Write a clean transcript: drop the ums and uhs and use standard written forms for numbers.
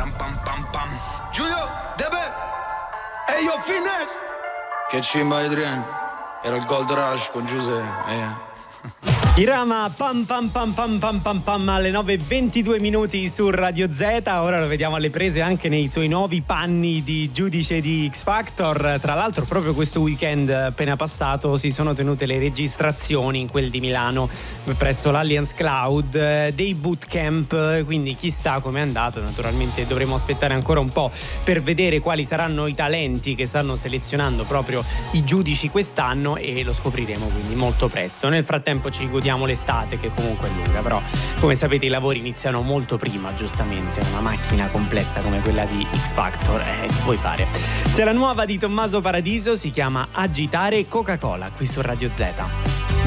Param pam pam pam. Giulio, Debe, e io Finesse. Che cimba Adrian, era il Gold Rush con Giuseppe. Irama pam pam pam pam pam pam pam alle 9:22 su Radio Z. Ora lo vediamo alle prese anche nei suoi nuovi panni di giudice di X Factor. Tra l'altro proprio questo weekend appena passato si sono tenute le registrazioni in quel di Milano presso l'Allianz Cloud dei bootcamp, quindi chissà com'è andato. Naturalmente dovremo aspettare ancora un po' per vedere quali saranno i talenti che stanno selezionando proprio i giudici quest'anno, e lo scopriremo quindi molto presto. Nel frattempo ci godiamo l'estate, che comunque è lunga, però come sapete i lavori iniziano molto prima, giustamente. Una macchina complessa come quella di X Factor puoi fare. C'è la nuova di Tommaso Paradiso, si chiama Agitare Coca-Cola, qui su Radio Z.